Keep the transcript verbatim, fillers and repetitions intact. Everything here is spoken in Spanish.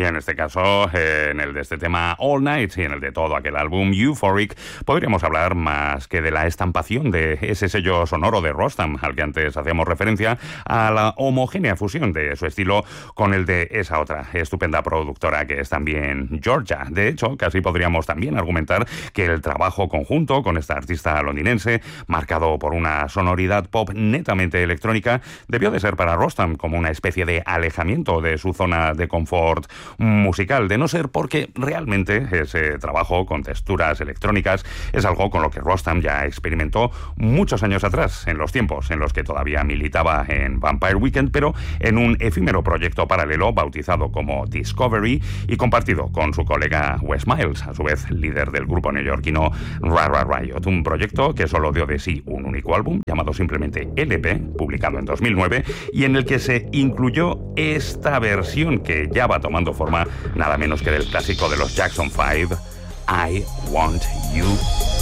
Y en este caso, eh, en el de este tema All Night y en el de todo aquel álbum Euphoric, podríamos hablar más que de la estampación de ese sello sonoro de Rostam, al que antes hacíamos referencia, a la homogénea fusión de su estilo con el de esa otra estupenda productora que es también Georgia. De hecho, casi podríamos también argumentar que el trabajo conjunto con esta artista londinense, marcado por una sonoridad pop netamente electrónica, debió de ser para Rostam como una especie de alejamiento de su zona de confort musical, de no ser porque realmente ese trabajo con texturas electrónicas es algo con lo que Rostam ya experimentó muchos años atrás, en los tiempos en los que todavía militaba en Vampire Weekend, pero en un efímero proyecto paralelo bautizado como Discovery y compartido con su colega Wes Miles, a su vez líder del grupo neoyorquino Rara Riot, un proyecto que solo dio de sí un único álbum llamado simplemente L P, publicado en dos mil nueve, y en el que se incluyó esta versión que ya va tomando forma nada menos que del clásico de los Jackson five, I Want You.